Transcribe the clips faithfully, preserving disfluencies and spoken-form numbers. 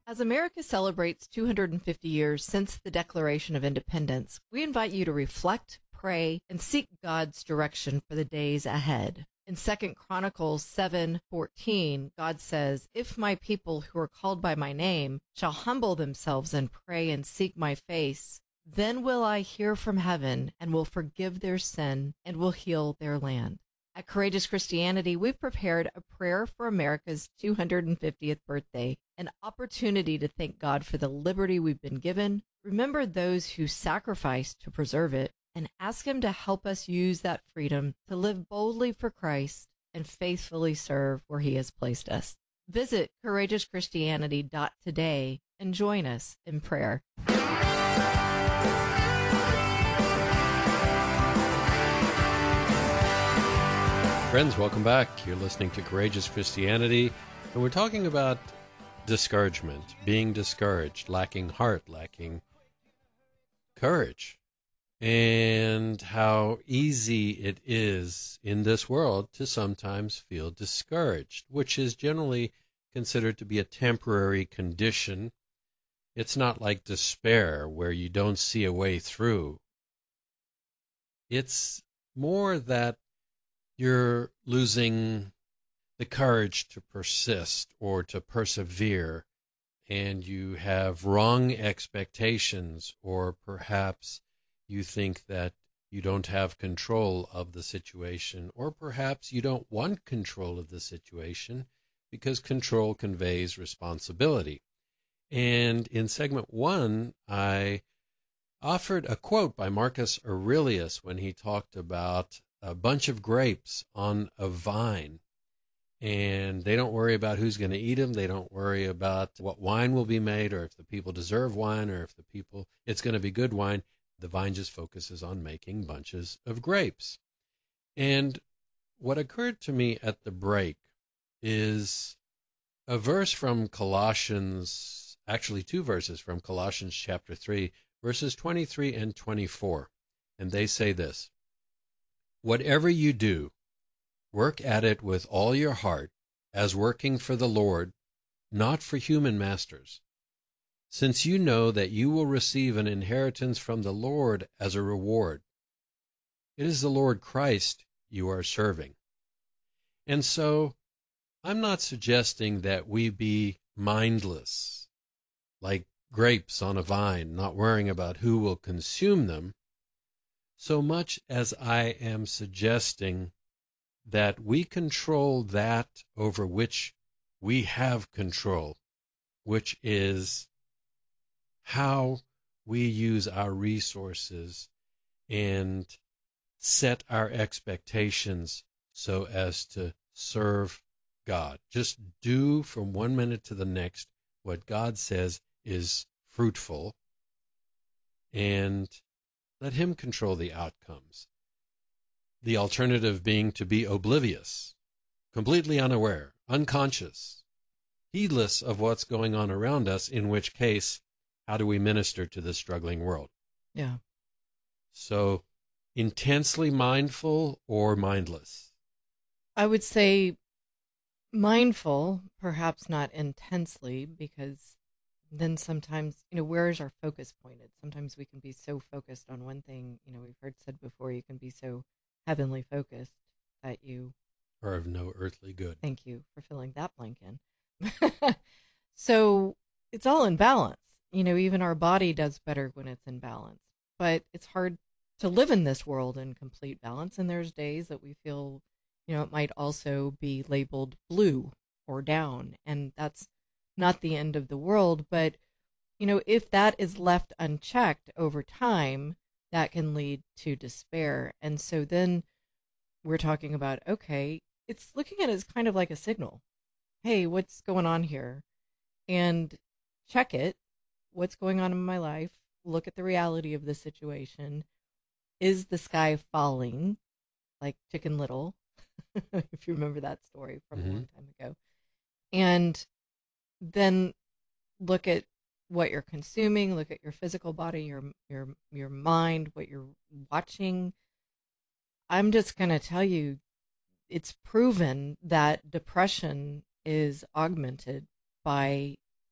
As America celebrates two hundred fifty years since the Declaration of Independence, we invite you to reflect, pray, and seek God's direction for the days ahead. In Second Chronicles seven fourteen, God says, "If my people who are called by my name shall humble themselves and pray and seek my face, then will I hear from heaven and will forgive their sin and will heal their land." At Courageous Christianity, we've prepared a prayer for America's two hundred fiftieth birthday, an opportunity to thank God for the liberty we've been given, remember those who sacrificed to preserve it, and ask Him to help us use that freedom to live boldly for Christ and faithfully serve where He has placed us. Visit courageous christianity dot today and join us in prayer. Friends, welcome back. You're listening to Courageous Christianity, and we're talking about discouragement, being discouraged, lacking heart, lacking courage, and how easy it is in this world to sometimes feel discouraged, which is generally considered to be a temporary condition. It's not like despair where you don't see a way through. It's more that you're losing the courage to persist or to persevere, and you have wrong expectations, or perhaps you think that you don't have control of the situation, or perhaps you don't want control of the situation because control conveys responsibility. And in segment one, I offered a quote by Marcus Aurelius when he talked about a bunch of grapes on a vine, and they don't worry about who's going to eat them. They don't worry about what wine will be made, or if the people deserve wine, or if the people, it's going to be good wine. The vine just focuses on making bunches of grapes. And what occurred to me at the break is a verse from Colossians, actually two verses from Colossians chapter three, verses twenty-three and twenty-four. And they say this: "Whatever you do, work at it with all your heart, as working for the Lord, not for human masters, since you know that you will receive an inheritance from the Lord as a reward. It is the Lord Christ you are serving." And so I'm not suggesting that we be mindless, like grapes on a vine, not worrying about who will consume them, so much as I am suggesting that we control that over which we have control, which is how we use our resources and set our expectations so as to serve God. Just do from one minute to the next what God says is fruitful, and let Him control the outcomes. The alternative being to be oblivious, completely unaware, unconscious, heedless of what's going on around us, in which case, how do we minister to this struggling world? Yeah. So, intensely mindful or mindless? I would say mindful, perhaps not intensely, because then sometimes, you know, where is our focus pointed? Sometimes we can be so focused on one thing, you know, we've heard said before, you can be so heavenly focused that you are of no earthly good. Thank you for filling that blank in. So it's all in balance. You know, even our body does better when it's in balance, but it's hard to live in this world in complete balance. And there's days that we feel, you know, it might also be labeled blue or down, and that's not the end of the world. But, you know, if that is left unchecked over time, that can lead to despair. And so then we're talking about, okay, it's looking at it as kind of like a signal. Hey, what's going on here? And check it. What's going on in my life? Look at the reality of the situation. Is the sky falling like Chicken Little? If you remember that story from mm-hmm. a long time ago. And then look at what you're consuming, look at your physical body, your your your mind, what you're watching. I'm just going to tell you, it's proven that depression is augmented by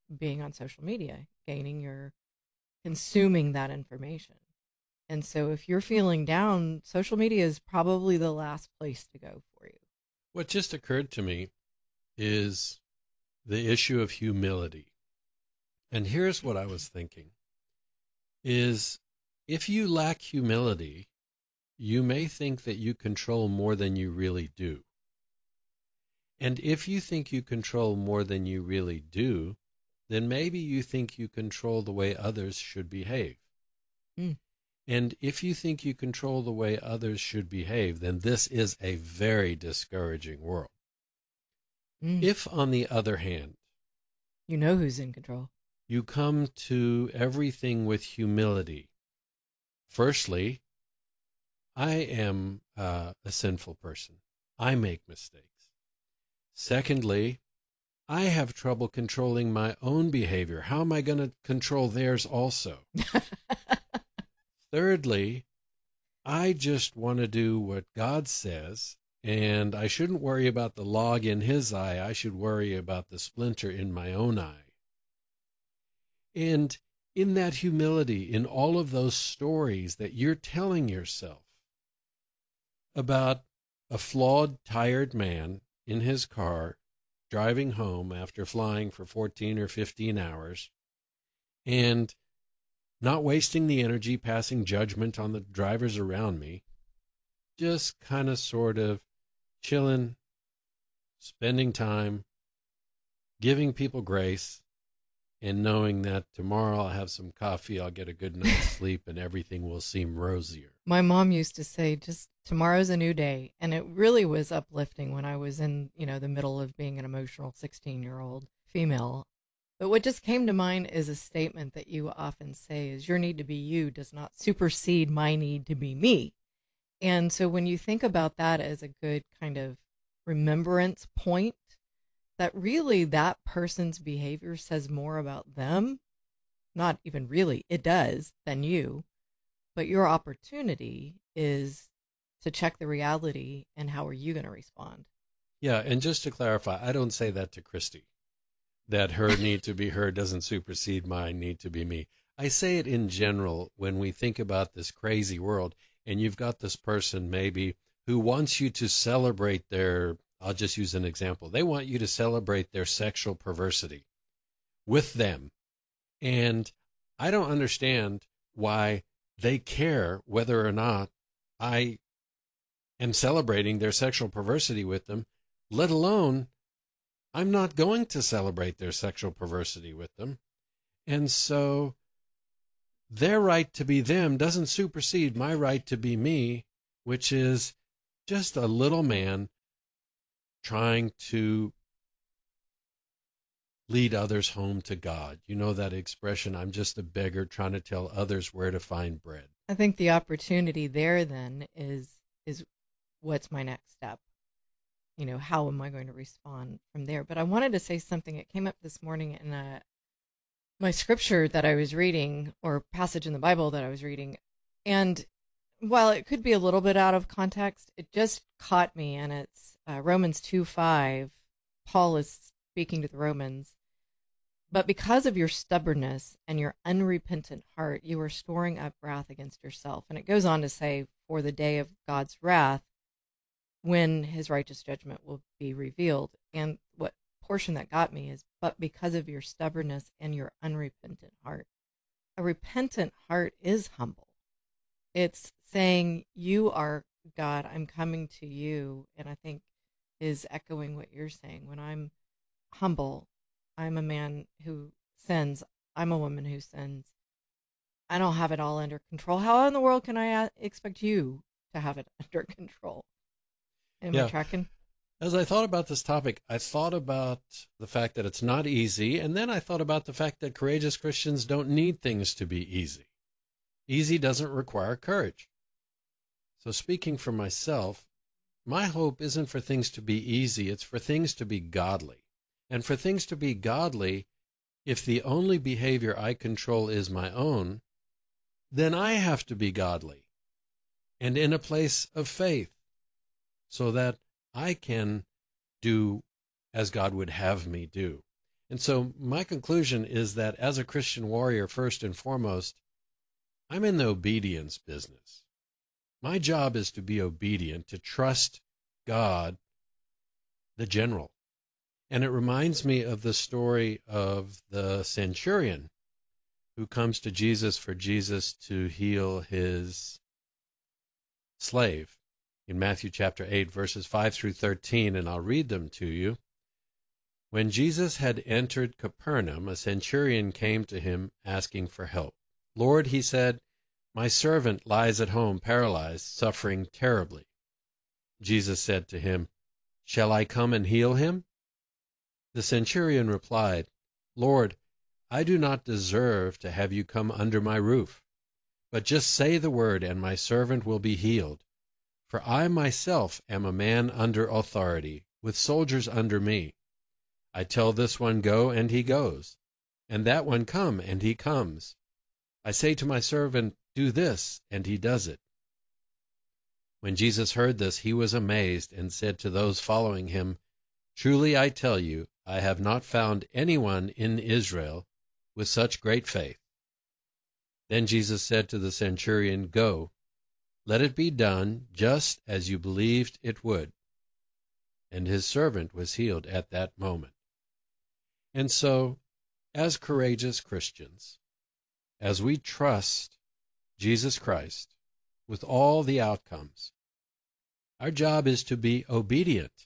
being on social media, gaining your, consuming that information. And so if you're feeling down, social media is probably the last place to go for you. What just occurred to me is the issue of humility. And here's what I was thinking, is if you lack humility, you may think that you control more than you really do. And if you think you control more than you really do, then maybe you think you control the way others should behave. Mm. And if you think you control the way others should behave, then this is a very discouraging world. Mm. If, on the other hand, you know who's in control, you come to everything with humility. Firstly, I am uh, a sinful person. I make mistakes. Secondly, I have trouble controlling my own behavior. How am I going to control theirs also? Thirdly, I just want to do what God says, and I shouldn't worry about the log in his eye. I should worry about the splinter in my own eye. And in that humility, in all of those stories that you're telling yourself about a flawed, tired man in his car driving home after flying for fourteen or fifteen hours and not wasting the energy passing judgment on the drivers around me, just kind of sort of chilling, spending time, giving people grace, and knowing that tomorrow I'll have some coffee, I'll get a good night's sleep, and everything will seem rosier. My mom used to say, just tomorrow's a new day. And it really was uplifting when I was in, you know, the middle of being an emotional sixteen-year-old female. But what just came to mind is a statement that you often say is, your need to be you does not supersede my need to be me. And so when you think about that as a good kind of remembrance point, that really that person's behavior says more about them, not even really, it does, than you. But your opportunity is to check the reality and how are you going to respond. Yeah, and just to clarify, I don't say that to Christy, that her need to be her doesn't supersede my need to be me. I say it in general when we think about this crazy world, and you've got this person maybe who wants you to celebrate their, I'll just use an example. They want you to celebrate their sexual perversity with them. And I don't understand why they care whether or not I am celebrating their sexual perversity with them, let alone I'm not going to celebrate their sexual perversity with them. And so their right to be them doesn't supersede my right to be me, which is just a little man trying to lead others home to God. You know that expression, I'm just a beggar trying to tell others where to find bread. I think the opportunity there then is is what's my next step? You know, how am I going to respond from there? But I wanted to say something. It came up this morning in a, my scripture that I was reading, or passage in the Bible that I was reading. And while it could be a little bit out of context, it just caught me. And it's uh, Romans two five. Paul is speaking to the Romans. But because of your stubbornness and your unrepentant heart, you are storing up wrath against yourself. And it goes on to say, for the day of God's wrath, when his righteous judgment will be revealed. And what portion that got me is, but because of your stubbornness and your unrepentant heart. A repentant heart is humble. It's saying, you are God, I'm coming to you. And I think is echoing what you're saying. When I'm humble, I'm a man who sins. I'm a woman who sins. I don't have it all under control. How in the world can I expect you to have it under control? Am yeah. I tracking? As I thought about this topic, I thought about the fact that it's not easy, and then I thought about the fact that courageous Christians don't need things to be easy. Easy doesn't require courage. So speaking for myself, my hope isn't for things to be easy, it's for things to be godly. And for things to be godly, if the only behavior I control is my own, then I have to be godly and in a place of faith so that I can do as God would have me do. And so my conclusion is that as a Christian warrior, first and foremost, I'm in the obedience business. My job is to be obedient, to trust God, the general. And it reminds me of the story of the centurion who comes to Jesus for Jesus to heal his slave in Matthew chapter eight, verses five through thirteen, and I'll read them to you. When Jesus had entered Capernaum, a centurion came to him asking for help. Lord, he said, my servant lies at home paralyzed, suffering terribly. Jesus said to him, shall I come and heal him? The centurion replied, Lord, I do not deserve to have you come under my roof, but just say the word and my servant will be healed. For I myself am a man under authority, with soldiers under me. I tell this one, go, and he goes, and that one, come, and he comes. I say to my servant, do this, and he does it. When Jesus heard this, he was amazed and said to those following him, truly I tell you, I have not found anyone in Israel with such great faith. Then Jesus said to the centurion, go, let it be done just as you believed it would. And his servant was healed at that moment. And so, as courageous Christians, as we trust Jesus Christ with all the outcomes, our job is to be obedient,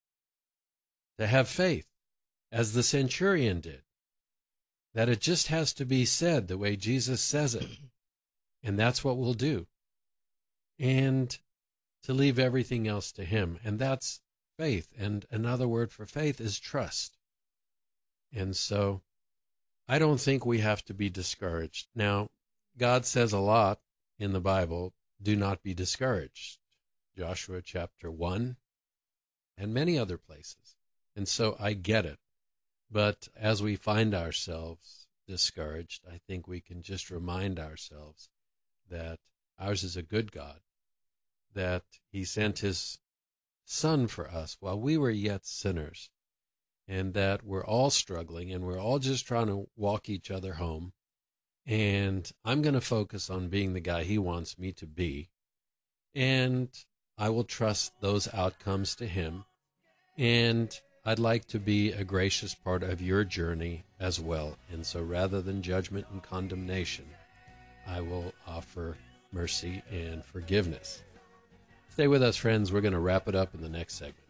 to have faith, as the centurion did, that it just has to be said the way Jesus says it, and that's what we'll do, and to leave everything else to him, and that's faith, and another word for faith is trust. And so I don't think we have to be discouraged. Now, God says a lot in the Bible, do not be discouraged. Joshua chapter one, and many other places. And so I get it. But as we find ourselves discouraged, I think we can just remind ourselves that ours is a good God, that he sent his Son for us while we were yet sinners, and that we're all struggling and we're all just trying to walk each other home. And I'm going to focus on being the guy he wants me to be. And I will trust those outcomes to him. And I'd like to be a gracious part of your journey as well. And so rather than judgment and condemnation, I will offer mercy and forgiveness. Stay with us, friends. We're going to wrap it up in the next segment.